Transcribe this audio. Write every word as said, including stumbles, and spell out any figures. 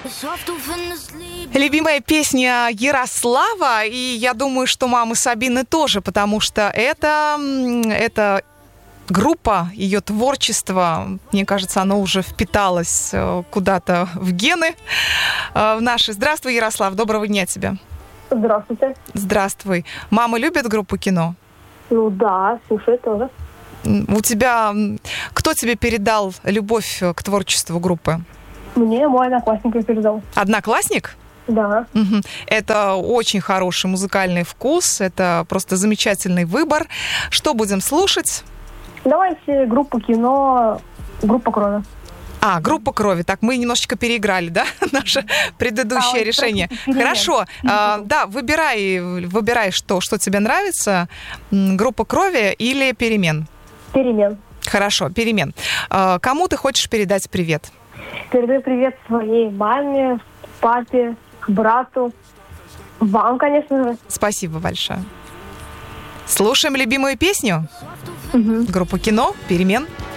Любимая песня Ярослава, и я думаю, что мамы Сабины тоже, потому что это, это группа, ее творчество, мне кажется, оно уже впиталось куда-то в гены в наши. Здравствуй, Ярослав, доброго дня тебе. Здравствуйте. Здравствуй. Мамы любят группу «Кино»? Ну да, слушаю тоже. У тебя... Кто тебе передал любовь к творчеству группы? Мне мой одноклассник передал. Одноклассник? Да. Угу. Это очень хороший музыкальный вкус, это просто замечательный выбор. Что будем слушать? Давайте группу «Кино», группа «Крови». А, группа «Крови». Так, мы немножечко переиграли, да, наше предыдущее а, решение. Хорошо. А, да, выбирай, выбирай, что, что тебе нравится. Группа «Крови» или «Перемен»? «Перемен». Хорошо, «Перемен». А, кому ты хочешь передать привет? Передаю привет своей маме, папе, брату, вам, конечно же. Спасибо большое. Слушаем любимую песню? Угу. Группа «Кино», «Перемен».